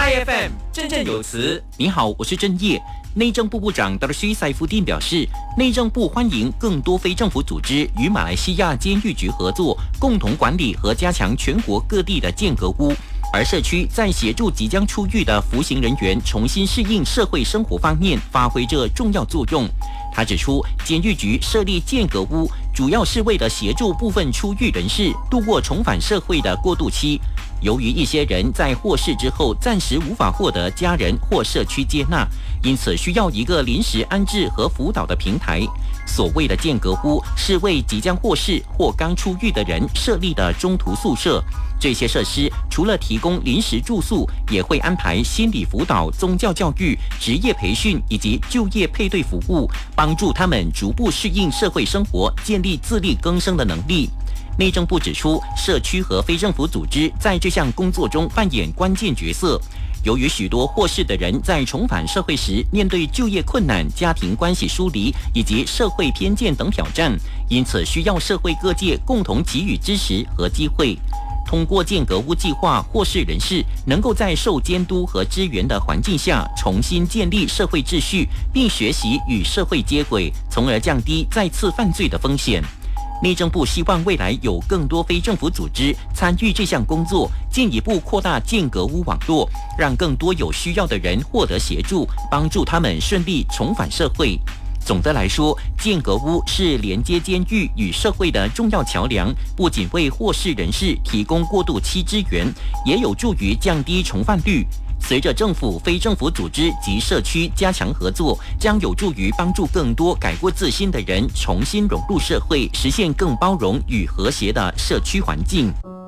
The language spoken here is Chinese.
IFM 振振有词。 你好，我是郑业。内政部部长达尔西塞夫丁表示，内政部欢迎更多非政府组织与马来西亚监狱局合作，共同管理和加强全国各地的间隔屋。而社区在协助即将出狱的服刑人员重新适应社会生活方面发挥着重要作用。他指出，监狱局设立间隔屋，主要是为了协助部分出狱人士度过重返社会的过渡期。由于一些人在获释之后暂时无法获得家人或社区接纳，因此需要一个临时安置和辅导的平台。所谓的间隔屋是为即将获释或刚出狱的人设立的中途宿舍。这些设施除了提供临时住宿，也会安排心理辅导、宗教教育、职业培训以及就业配对服务，帮助他们逐步适应社会生活，建立自力更生的能力。内政部指出，社区和非政府组织在这项工作中扮演关键角色。由于许多获释的人在重返社会时面对就业困难、家庭关系疏离以及社会偏见等挑战，因此需要社会各界共同给予支持和机会。通过间隔屋计划，获释人士能够在受监督和支援的环境下重新建立社会秩序，并学习与社会接轨，从而降低再次犯罪的风险。内政部希望未来有更多非政府组织参与这项工作，进一步扩大间隔屋网络，让更多有需要的人获得协助，帮助他们顺利重返社会。总的来说，间隔屋是连接监狱与社会的重要桥梁，不仅为获释人士提供过渡期支援，也有助于降低重犯率。随着政府、非政府组织及社区加强合作，将有助于帮助更多改过自新的人重新融入社会，实现更包容与和谐的社区环境。